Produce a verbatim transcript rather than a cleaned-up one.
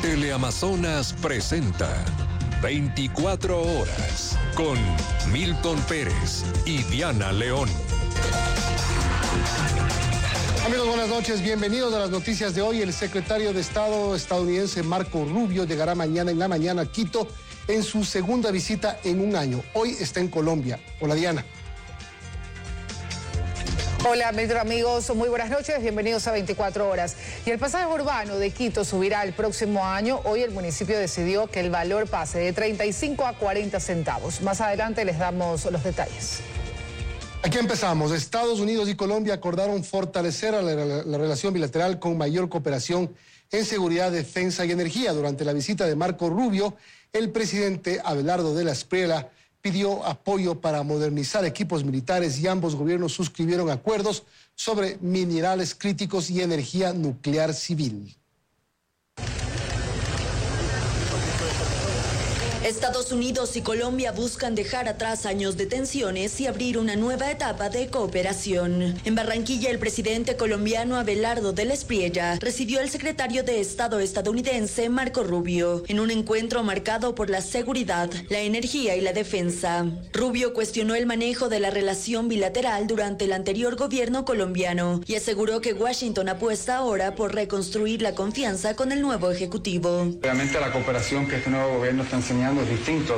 Teleamazonas presenta veinticuatro horas con Milton Pérez y Diana León. Amigos, buenas noches, bienvenidos a las noticias de hoy. El secretario de Estado estadounidense Marco Rubio llegará mañana en la mañana a Quito en su segunda visita en un año. Hoy está en Colombia. Hola, Diana. Hola, Milton, amigos, muy buenas noches, bienvenidos a veinticuatro horas. Y el pasaje urbano de Quito subirá el próximo año. Hoy el municipio decidió que el valor pase de treinta y cinco a cuarenta centavos. Más adelante les damos los detalles. Aquí empezamos. Estados Unidos y Colombia acordaron fortalecer la, la, la relación bilateral con mayor cooperación en seguridad, defensa y energía. Durante la visita de Marco Rubio, el presidente Abelardo de la Espriella pidió apoyo para modernizar equipos militares y ambos gobiernos suscribieron acuerdos sobre minerales críticos y energía nuclear civil. Estados Unidos y Colombia buscan dejar atrás años de tensiones y abrir una nueva etapa de cooperación. En Barranquilla, el presidente colombiano Abelardo de la Espriella recibió al secretario de Estado estadounidense Marco Rubio en un encuentro marcado por la seguridad, la energía y la defensa. Rubio cuestionó el manejo de la relación bilateral durante el anterior gobierno colombiano y aseguró que Washington apuesta ahora por reconstruir la confianza con el nuevo ejecutivo. Obviamente la cooperación que este nuevo gobierno está enseñando es distinto